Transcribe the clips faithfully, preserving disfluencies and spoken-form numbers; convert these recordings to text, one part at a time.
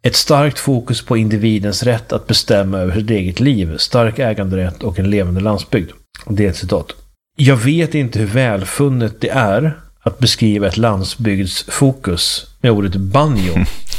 Ett starkt fokus på individens rätt att bestämma över sitt eget liv, stark äganderätt och en levande landsbygd. Det är ett citat. Jag vet inte hur välfunnet det är att beskriva ett landsbygdsfokus med ordet banjo.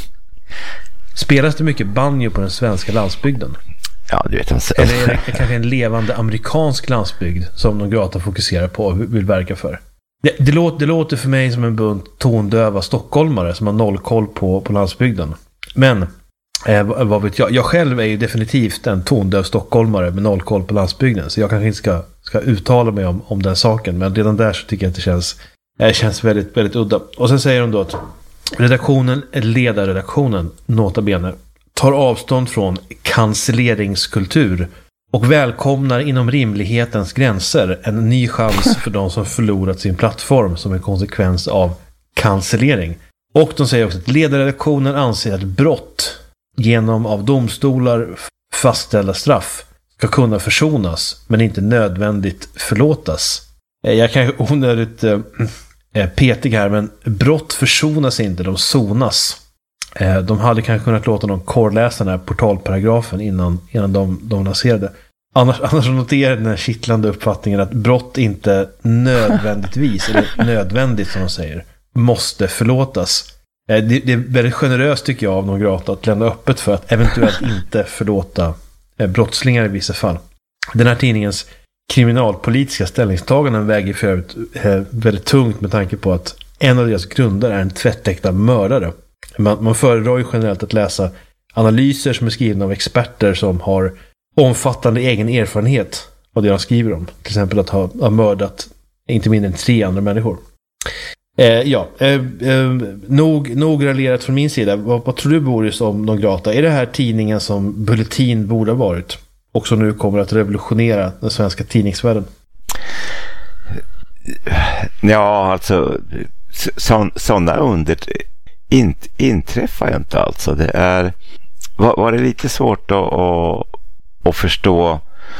Spelas det mycket banjo på den svenska landsbygden? Ja, du vet inte. Eller är det kanske en levande amerikansk landsbygd som de Grata fokuserar på och vill verka för? Det, det, låter, det låter för mig som en bunt tondöva stockholmare som har noll koll på, på landsbygden. Men eh, vad vet jag? Jag själv är ju definitivt en tondöv stockholmare med noll koll på landsbygden. Så jag kanske inte ska, ska uttala mig om, om den saken. Men redan där så tycker jag att det känns, eh, känns väldigt, väldigt udda. Och sen säger de då att redaktionen, ledarredaktionen, nota bene, tar avstånd från cancelleringskultur och välkomnar inom rimlighetens gränser en ny chans för de som förlorat sin plattform som en konsekvens av cancellering. Och de säger också att ledarredaktionen anser att brott genom av domstolar fastställda straff ska kunna försonas men inte nödvändigt förlåtas. Jag kanske onödigt eh, petig här, men brott försonas inte, de sonas. Eh, de hade kanske kunnat låta någon korrläsa den här portalparagrafen innan, innan de, de lanserade. Annars, annars noterar den här kittlande uppfattningen att brott inte nödvändigtvis, eller nödvändigt som de säger, måste förlåtas. Eh, det, det är väldigt generöst tycker jag av någon Grata att lämna öppet för att eventuellt inte förlåta eh, brottslingar i vissa fall. Den här tidningens kriminalpolitiska ställningstaganden väger för övrigt eh, väldigt tungt med tanke på att en av deras grunder är en tvättäkta mördare. Man, man föredrar ju generellt att läsa analyser som är skrivna av experter som har omfattande egen erfarenhet av det de skriver om. Till exempel att ha, ha mördat inte mindre än tre andra människor. Eh, ja, eh, eh, nog, nog raljerat från min sida. Vad, vad tror du, Boris, om de Grata? Är det här tidningen som Bulletin borde ha varit? Och som nu kommer att revolutionera den svenska tidningsvärlden? Ja, alltså så, sådana under in, inträffar ju inte alltså. Det är, var, var det lite svårt att, att, att förstå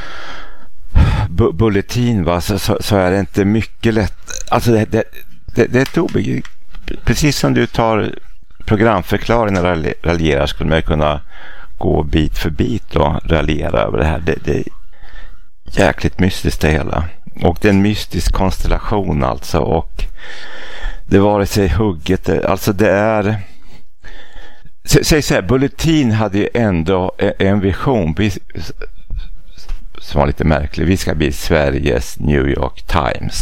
bu, Bulletin, va? Så, så, så är det inte mycket lätt. Alltså det, det, det, det är ett obegripligt. Precis som du tar programförklaringen och raljerar skulle man kunna gå bit för bit och raljera över det här. Det, det är jäkligt mystiskt det hela. Och det är en mystisk konstellation alltså. Och det var sig hugget. Alltså det är... Säg så här, Bulletin hade ju ändå en vision som var lite märklig. Vi ska bli Sveriges New York Times.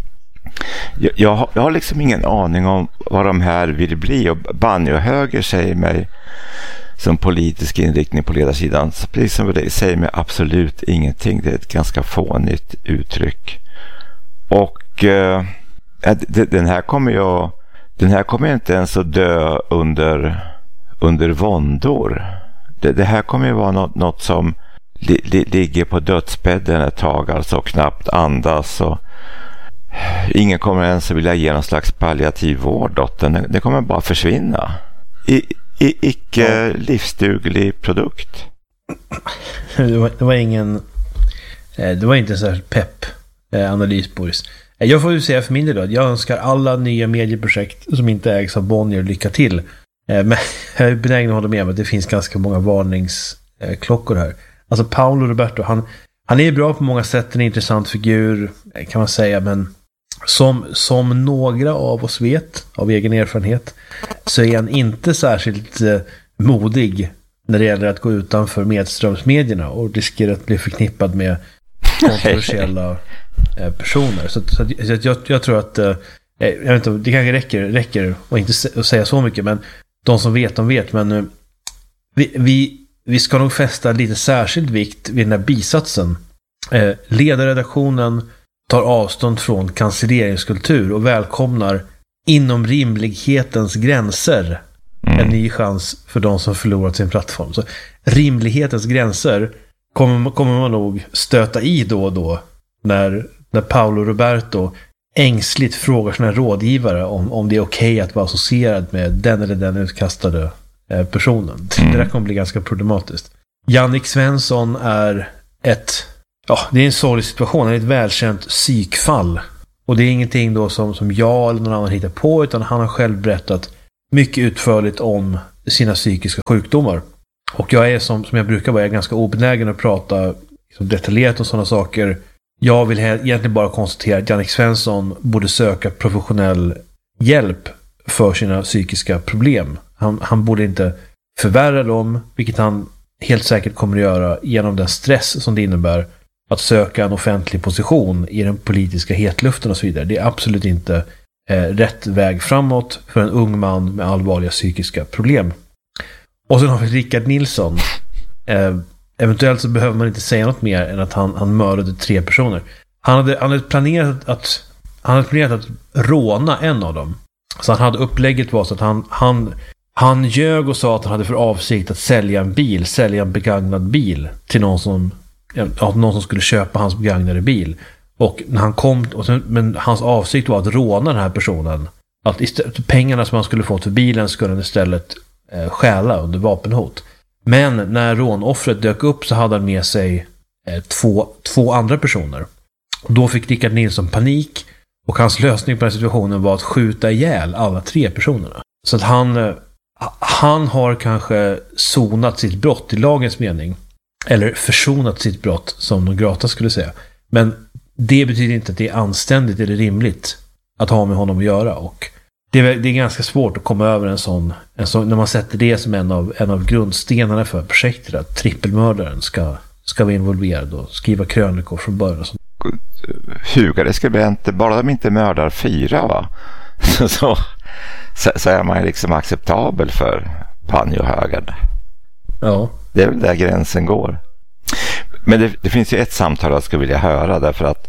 Jag, jag, har, jag har liksom ingen aning om vad de här vill bli. Och banjohöger säger mig som politisk inriktning på ledarsidan, så precis som det säger mig absolut ingenting. Det är ett ganska fånigt uttryck. Och eh, den här kommer jag den här kommer inte ens att dö under under våndor. Det, det här kommer ju vara något, något som li, li, ligger på dödsbädden ett tag, alltså knappt andas, och ingen kommer ens att vilja ge någon slags palliativ vård åt den. Det kommer bara försvinna. I, i, icke livsduglig produkt. Det var, det var ingen det var inte en särskilt pepp analys, Boris. Jag får ju säga för min del att jag önskar alla nya medieprojekt som inte ägs av Bonnier lycka till. Men jag är benägen att hålla med om att det finns ganska många varningsklockor här. Alltså Paolo Roberto, han, han är bra på många sätt, en intressant figur kan man säga, men som, som några av oss vet av egen erfarenhet så är han inte särskilt eh, modig när det gäller att gå utanför medströmsmedierna och riskera att bli förknippad med kontroversiella eh, personer. Så, så, så att jag, jag tror att eh, jag vet inte, det kanske räcker, räcker och inte att säga så mycket, men de som vet, de vet. Men eh, vi, vi, vi ska nog fästa lite särskild vikt vid den här bisatsen. Eh, ledarredaktionen tar avstånd från cancelleringskultur och välkomnar inom rimlighetens gränser en ny chans för de som förlorat sin plattform. Så rimlighetens gränser kommer, kommer man nog stöta i då och då när, när Paolo Roberto ängsligt frågar sina rådgivare om, om det är okej okay att vara associerad med den eller den utkastade eh, personen. Mm. Det där kommer bli ganska problematiskt. Jannik Svensson är ett ja, det är en sorglig situation. Han är ett välkänt psykfall. Och det är ingenting då som, som jag eller någon annan hittar på, utan han har själv berättat mycket utförligt om sina psykiska sjukdomar. Och jag är som, som jag brukar vara, jag är ganska obenägen att prata liksom, detaljerat om sådana saker. Jag vill he- egentligen bara konstatera att Jannik Svensson borde söka professionell hjälp för sina psykiska problem. Han, han borde inte förvärra dem, vilket han helt säkert kommer att göra genom den stress som det innebär att söka en offentlig position i den politiska hetluften och så vidare. Det är absolut inte eh, rätt väg framåt för en ung man med allvarliga psykiska problem. Och sen har vi Rickard Nilsson. Eh, eventuellt så behöver man inte säga något mer än att han, han mördade tre personer. Han hade, han hade planerat att han hade planerat att råna en av dem. Så han hade upplägget var så att han, han, han ljög och sa att han hade för avsikt att sälja en bil, sälja en begagnad bil till någon som, ja, någon som skulle köpa hans begagnade bil. Och när han kom, och sen, men hans avsikt var att råna den här personen. Att istället, pengarna som han skulle få för bilen skulle han istället eh, stjäla under vapenhot. Men när rånoffret dök upp så hade han med sig eh, två, två andra personer. Och då fick Rickard Nilsson panik. Och hans lösning på den situationen var att skjuta ihjäl alla tre personerna. Så att han, eh, han har kanske sonat sitt brott i lagens mening. Eller försonat sitt brott, som de Grata skulle säga. Men det betyder inte att det är anständigt eller rimligt att ha med honom att göra. Och det är, det är ganska svårt att komma över en sån, en sån, när man sätter det som en av, en av grundstenarna för projektet, att trippelmördaren ska, ska vara involverad och skriva krönikor från början. Och sånt. Hugade skribenter, bara de inte mördar fyra, va? så, så, så är man liksom acceptabel för panjohögern. Ja. Det är väl där gränsen går. Men det, det finns ju ett samtal jag skulle vilja höra, därför att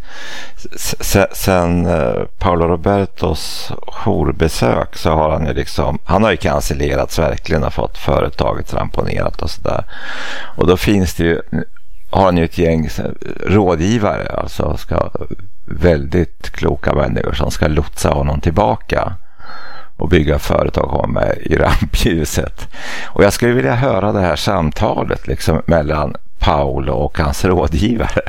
se, sen eh, Paolo Robertos jourbesök så har han ju liksom, han har ju cancellerats verkligen och fått företaget ramponerat och sådär. Och då finns det ju, har han ju ett gäng rådgivare, alltså ska, väldigt kloka människor som ska lotsa honom tillbaka och bygga företag med i rampljuset. Och jag skulle vilja höra det här samtalet liksom mellan Paolo och hans rådgivare.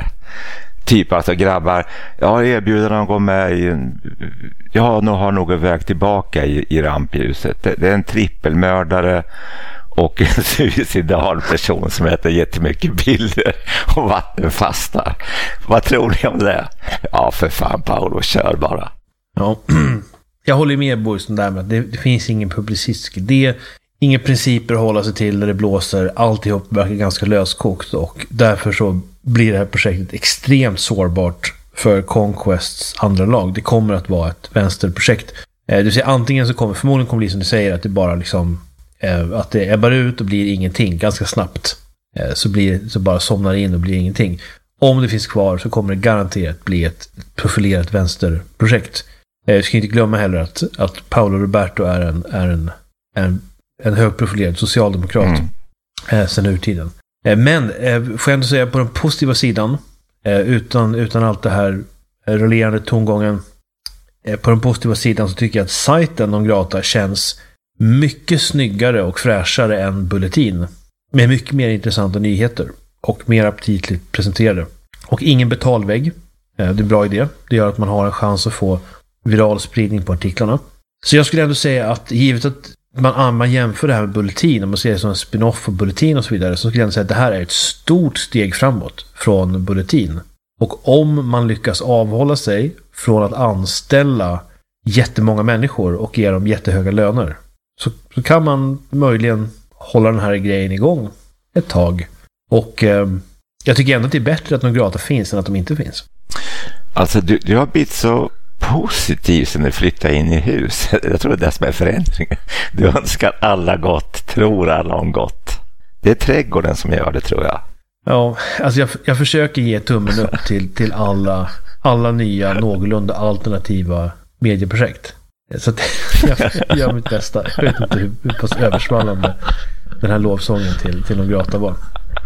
Typ alltså, grabbar, jag erbjuder dem att gå med i en, jag har nog en väg tillbaka i, i rampljuset. Det, det är en trippelmördare och en suicidal person som äter jättemycket bilder och vattenfastar. Vad tror ni om det? Ja, för fan Paolo, kör bara. Ja, jag håller med Borgson där med att det, det finns ingen publicistisk idé, inga principer att hålla sig till när det blåser, alltihop verkar ganska löskokt, och därför så blir det här projektet extremt sårbart för Conquests andra lag. Det kommer att vara ett vänsterprojekt. Eh, det vill säga, antingen så kommer, förmodligen kommer det bli som du säger, att det bara liksom eh, att det ebbar ut och blir ingenting ganska snabbt. Eh, så blir så bara somnar in och blir ingenting. Om det finns kvar så kommer det garanterat bli ett profilerat vänsterprojekt. Jag ska inte glömma heller att, att Paolo Roberto är en, är en, en, en högprofilerad socialdemokrat mm. eh, sedan urtiden. Eh, men eh, får jag ändå säga, på den positiva sidan, eh, utan, utan allt det här eh, rollerande tongången, eh, på den positiva sidan så tycker jag att sajten Non Grata känns mycket snyggare och fräschare än Bulletin. Med mycket mer intressanta nyheter och mer aptitligt presenterade. Och ingen betalvägg. Eh, det är en bra idé. Det gör att man har en chans att få viral spridning på artiklarna. Så jag skulle ändå säga att givet att man, man jämför det här med Bulletin, om man ser det som en spin-off av Bulletin och så vidare, så skulle jag ändå säga att det här är ett stort steg framåt från Bulletin. Och om man lyckas avhålla sig från att anställa jättemånga människor och ge dem jättehöga löner, så, så kan man möjligen hålla den här grejen igång ett tag. Och eh, jag tycker ändå att det är bättre att Non Grata finns än att de inte finns. Alltså du, du har blivit så positiv sen du flyttar in i hus. Jag tror det är det som är förändringen. Du önskar alla gott, tror alla om gott. Det är trädgården som gör det, tror jag. Ja, alltså jag, jag försöker ge tummen upp till, till alla, alla nya, någorlunda alternativa medieprojekt. Så att jag gör mitt bästa. Jag vet inte hur, hur pass översvallande den här lovsången till, till Non Grata var.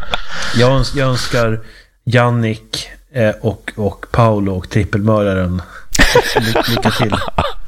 Jag, öns, jag önskar Jannik eh, och, och Paolo och trippelmördaren lycka till.